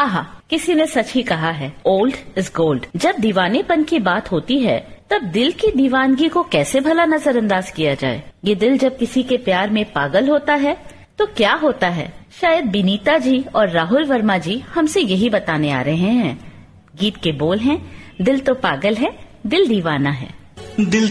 आहा, किसी ने सच ही कहा है, ओल्ड इज गोल्ड। जब दीवानेपन की बात होती है तब दिल की दीवानगी को कैसे भला नजरअंदाज किया जाए। ये दिल जब किसी के प्यार में पागल होता है तो क्या होता है, शायद बिनीता जी और राहुल वर्मा जी हमसे यही बताने आ रहे हैं। गीत के बोल हैं, दिल तो पागल है, दिल दीवाना है। दिल